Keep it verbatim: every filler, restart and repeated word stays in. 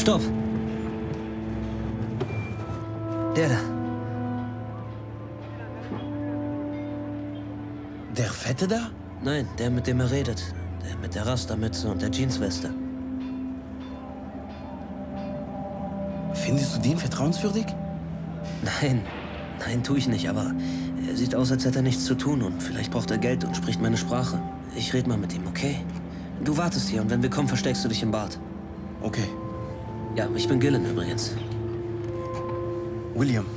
Stopp! Der da. Der Fette da? Nein, der, mit dem er redet. Der mit der Rastermütze und der Jeansweste. Findest du den vertrauenswürdig? Nein, nein, tue ich nicht, aber er sieht aus, als hätte er nichts zu tun und vielleicht braucht er Geld und spricht meine Sprache. Ich rede mal mit ihm, okay? Du wartest hier und wenn wir kommen, versteckst du dich im Bad. Okay. Ja, ich bin Gillen übrigens. William.